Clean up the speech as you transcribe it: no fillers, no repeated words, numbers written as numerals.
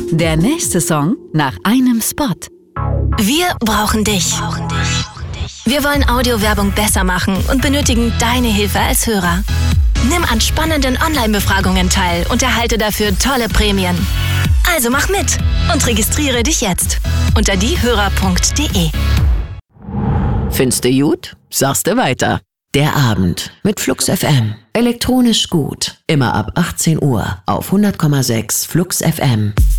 Der nächste Song nach einem Spot. Wir brauchen dich. Wir wollen Audiowerbung besser machen und benötigen deine Hilfe als Hörer. Nimm an spannenden Online-Befragungen teil und erhalte dafür tolle Prämien. Also mach mit und registriere dich jetzt unter diehörer.de. Findest du gut? Sagst du weiter. Der Abend mit Flux FM. Elektronisch gut. Immer ab 18 Uhr auf 100,6 Flux FM.